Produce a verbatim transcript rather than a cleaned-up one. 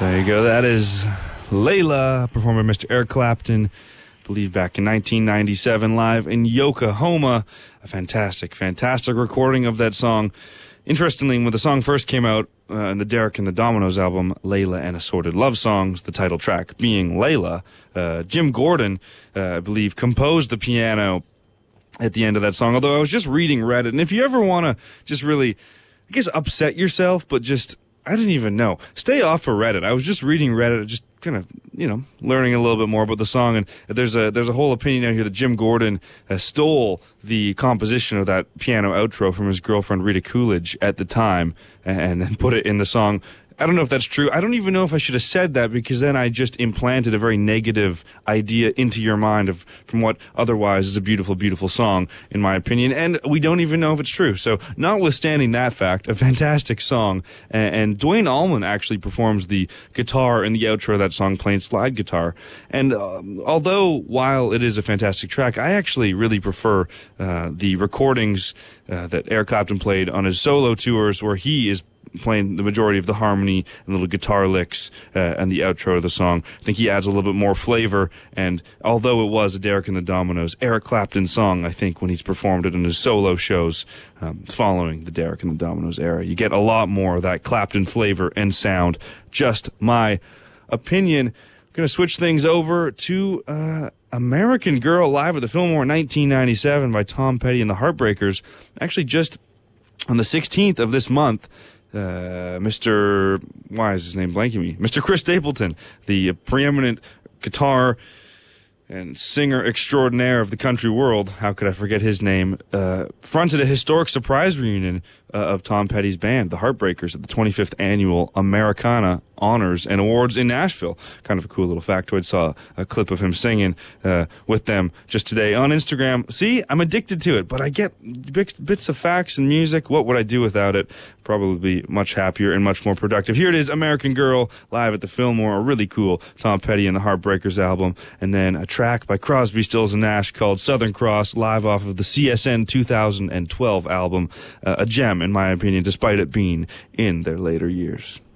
There you go. That is Layla, performed by Mister Eric Clapton, I believe back in nineteen ninety-seven, live in Yokohama. A fantastic, fantastic recording of that song. Interestingly, when the song first came out uh, in the Derek and the Dominoes album, Layla and Assorted Love Songs, the title track being Layla, uh, Jim Gordon, uh, I believe, composed the piano at the end of that song. Although I was just reading Reddit, and if you ever want to just really, I guess, upset yourself, but just, I didn't even know. Stay off of Reddit. I was just reading Reddit, just kind of, you know, learning a little bit more about the song, and there's a there's a whole opinion out here that Jim Gordon uh, stole the composition of that piano outro from his girlfriend Rita Coolidge at the time, and, and put it in the song. I don't know if that's true. I don't even know if I should have said that, because then I just implanted a very negative idea into your mind of from what otherwise is a beautiful, beautiful song, in my opinion. And we don't even know if it's true. So notwithstanding that fact, a fantastic song. And, and Duane Allman actually performs the guitar in the outro of that song, playing slide guitar. And um, although while it is a fantastic track, I actually really prefer uh, the recordings uh, that Eric Clapton played on his solo tours, where he is playing the majority of the harmony and little guitar licks uh, and the outro of the song. I think he adds a little bit more flavor, and although it was a Derek and the Dominoes Eric Clapton song, I think when he's performed it in his solo shows um, following the Derek and the Dominoes era, you get a lot more of that Clapton flavor and sound. Just my opinion. I'm going to switch things over to uh, American Girl, live at the Fillmore nineteen ninety-seven by Tom Petty and the Heartbreakers. Actually, just on the sixteenth of this month, Uh, Mister Why is his name blanking me? Mister Chris Stapleton, the preeminent guitar and singer extraordinaire of the country world, how could I forget his name, uh, fronted a historic surprise reunion uh, of Tom Petty's band, the Heartbreakers, at the twenty-fifth Annual Americana Honors and Awards in Nashville. Kind of a cool little factoid. Saw a clip of him singing uh, with them just today on Instagram. See, I'm addicted to it, but I get bits of facts and music. What would I do without it? Probably be much happier and much more productive. Here it is, American Girl, live at the Fillmore. A really cool Tom Petty and the Heartbreakers album. And then a track by Crosby, Stills and Nash called Southern Cross, live off of the C S N two thousand twelve album. Uh, a gem, in my opinion, despite it being in their later years.